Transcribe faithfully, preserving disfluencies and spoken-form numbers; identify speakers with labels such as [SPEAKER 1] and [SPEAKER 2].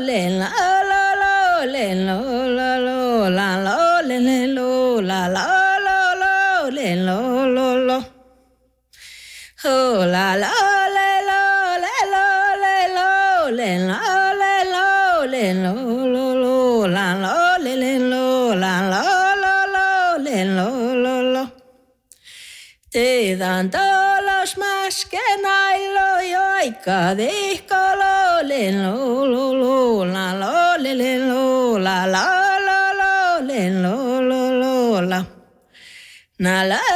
[SPEAKER 1] len la la la len lo la lo la lo len len lo la la lo lo len lo lo lo. Oh la la le lo le lo le lo len lo le lo len lo lo lo la lo le len lo la lo lo lo len lo lo lo. Te dan todos los más que no hay lo yo y cadisco lo len lo lo lo la lo le len lo la la lo lo len lo lo lo la na la